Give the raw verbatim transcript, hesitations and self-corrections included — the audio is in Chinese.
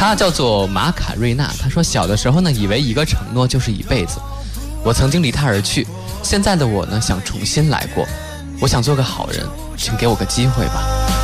他叫做马卡瑞娜，他说小的时候呢，以为一个承诺就是一辈子，我曾经离他而去，现在的我呢，想重新来过，我想做个好人，请给我个机会吧。